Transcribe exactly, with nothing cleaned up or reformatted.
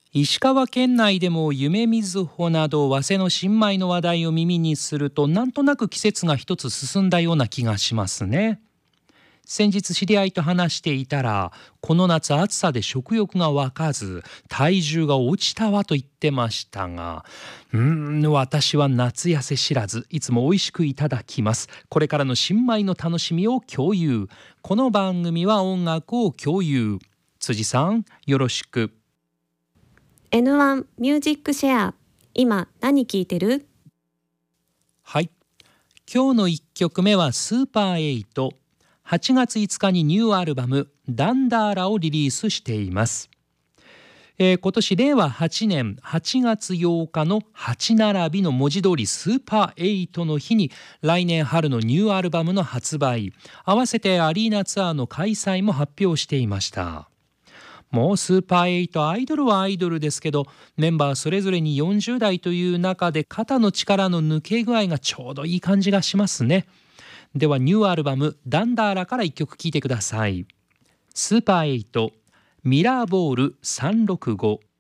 石川県内でも夢みずほなど早生の新米の話題を耳にすると、なんとなく季節が一つ進んだような気がしますね。先日知り合いと話していたら、この夏暑さで食欲が湧かず体重が落ちたわと言ってましたが、うーん私は夏痩せ知らず、いつも美味しくいただきます。これからの新米の楽しみを共有。この番組は音楽を共有。辻さん、よろしく。 エヌワン ミュージックシェア。今何聴いてる？ はい、今日のいっきょくめはスーパーエイト。はちがついつかにニューアルバムダンダーラをリリースしています。えー今年れいわはちねんはちがつようかのはち並びの文字通りスーパーエイトの日に、来年春のニューアルバムの発売、合わせてアリーナツアーの開催も発表していました。もうスーパーエイト、アイドルはアイドルですけど、メンバーそれぞれによんじゅうだいという中で肩の力の抜け具合がちょうどいい感じがしますね。ではニューアルバムダンダーラからいっきょく聴いてください。スーパーエイト、ミラーボールさんろくご。